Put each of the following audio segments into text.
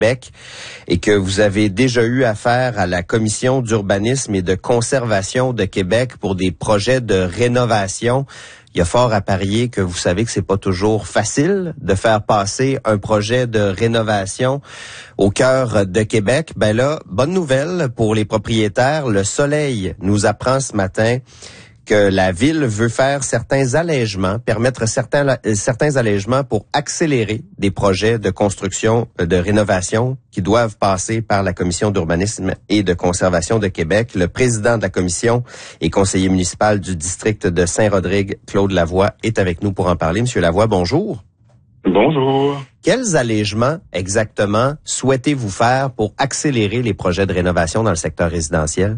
Québec et que vous avez déjà eu affaire à la Commission d'urbanisme et de conservation de Québec pour des projets de rénovation. Il y a fort à parier que vous savez que c'est pas toujours facile de faire passer un projet de rénovation au cœur de Québec. Ben là, bonne nouvelle pour les propriétaires. Le Soleil nous apprend ce matin que la ville veut faire certains allègements, permettre certains allègements pour accélérer des projets de construction, de rénovation qui doivent passer par la Commission d'urbanisme et de conservation de Québec. Le président de la commission et conseiller municipal du district de Saint-Rodrigue, Claude Lavoie, est avec nous pour en parler. Monsieur Lavoie, bonjour. Bonjour. Quels allègements exactement souhaitez-vous faire pour accélérer les projets de rénovation dans le secteur résidentiel?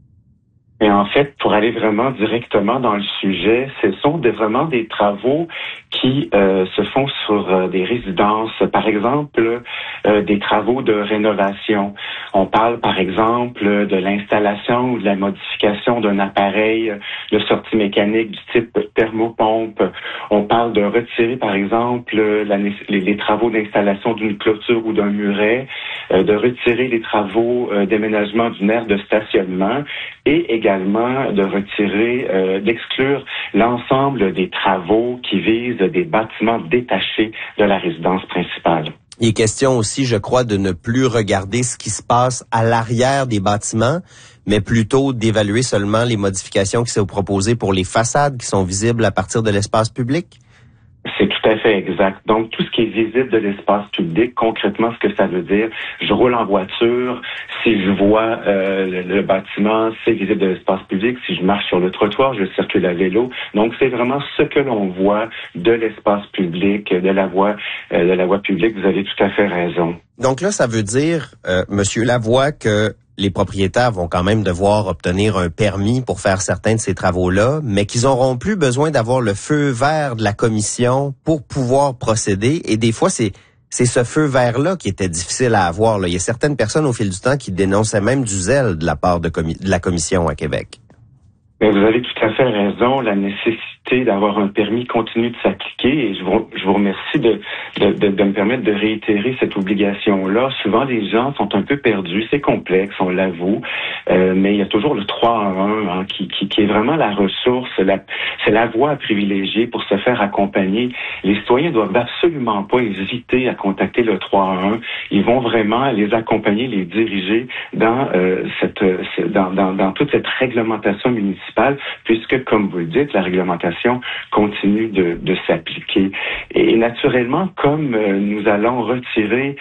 Et en fait, pour aller vraiment directement dans le sujet, ce sont vraiment des travaux qui se font sur des résidences. Par exemple, des travaux de rénovation. On parle, par exemple, de l'installation ou de la modification d'un appareil de sortie mécanique du type thermopompe. On parle de retirer, par exemple, les travaux d'installation d'une clôture ou d'un muret, de retirer les travaux d'aménagement d'une aire de stationnement et également de retirer, d'exclure l'ensemble des travaux qui visent des bâtiments détachés de la résidence principale. Il est question aussi, je crois, de ne plus regarder ce qui se passe à l'arrière des bâtiments, mais plutôt d'évaluer seulement les modifications qui sont proposées pour les façades qui sont visibles à partir de l'espace public? C'est tout à fait exact. Donc, tout ce qui est visible de l'espace public, concrètement, ce que ça veut dire, je roule en voiture, si je vois le bâtiment, c'est visible de l'espace public. Si je marche sur le trottoir, je circule à vélo. Donc, c'est vraiment ce que l'on voit de l'espace public, de la voie publique. Vous avez tout à fait raison. Donc là, ça veut dire, Monsieur Lavoie, que les propriétaires vont quand même devoir obtenir un permis pour faire certains de ces travaux-là, mais qu'ils n'auront plus besoin d'avoir le feu vert de la commission pour pouvoir procéder. Et des fois, c'est ce feu vert-là qui était difficile à avoir. Là. Il y a certaines personnes au fil du temps qui dénonçaient même du zèle de la part de la commission à Québec. Mais vous avez tout à fait raison. La nécessité d'avoir un permis continue de s'appliquer et je vous remercie de me permettre de réitérer cette obligation-là. Souvent, les gens sont un peu perdus. C'est complexe, on l'avoue, mais il y a toujours le 3 en 1 qui est vraiment la ressource. C'est la voie à privilégier pour se faire accompagner. Les citoyens doivent absolument pas hésiter à contacter le 3 en 1. Ils vont vraiment les accompagner, les diriger dans dans toute cette réglementation municipale, puisque, comme vous le dites, la réglementation continue de s'appliquer. Et naturellement, comme nous allons retirer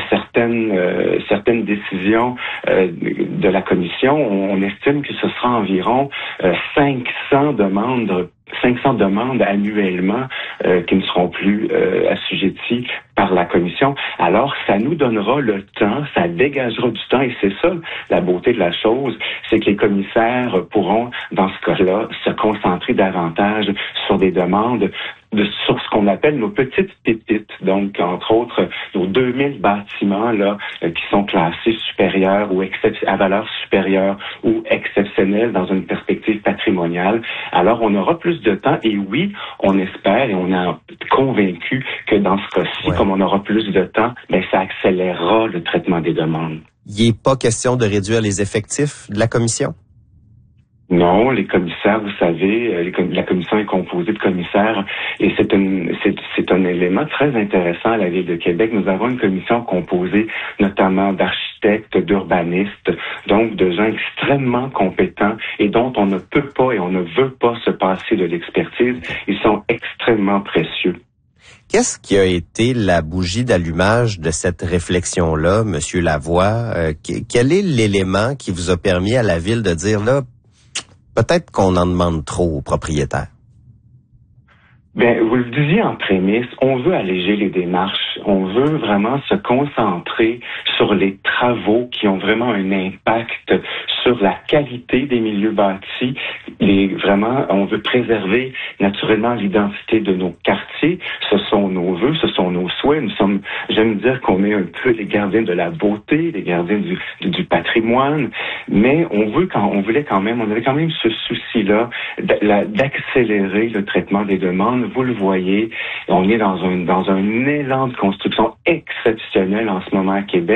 certaines décisions de la commission, on estime que ce sera environ 500 demandes annuellement qui ne seront plus assujetties par la commission. Alors, ça nous donnera le temps, ça dégagera du temps, et c'est ça la beauté de la chose, c'est que les commissaires pourront, dans ce cas-là, se concentrer davantage sur des demandes sur ce qu'on appelle nos petites pépites. Donc, entre autres, nos 2000 bâtiments là qui sont classés supérieurs ou à valeur supérieure ou exceptionnelle dans une perspective patrimoniale. Alors, on aura plus de temps et oui, on espère et on est convaincu que dans ce cas-ci, comme on aura plus de temps, ça accélérera le traitement des demandes. Il n'est pas question de réduire les effectifs de la commission? Non, les commissaires, vous savez, la commission est composée de commissaires et c'est un élément très intéressant à la Ville de Québec. Nous avons une commission composée notamment d'architectes, d'urbanistes, donc de gens extrêmement compétents et dont on ne peut pas et on ne veut pas se passer de l'expertise. Ils sont extrêmement précieux. Qu'est-ce qui a été la bougie d'allumage de cette réflexion-là, Monsieur Lavoie? Quel est l'élément qui vous a permis à la Ville de dire, là, peut-être qu'on en demande trop aux propriétaires? Vous le disiez en prémisse, on veut alléger les démarches. On veut vraiment se concentrer sur les travaux qui ont vraiment un impact sur la qualité des milieux bâtis. Vraiment, on veut préserver naturellement l'identité de nos quartiers. Ce sont nos vœux, ce sont nos souhaits. J'aime dire qu'on est un peu les gardiens de la beauté, les gardiens du patrimoine, mais on avait quand même ce souci-là d'accélérer le traitement des demandes. Vous le voyez, on est dans un élan de construction exceptionnel en ce moment à Québec.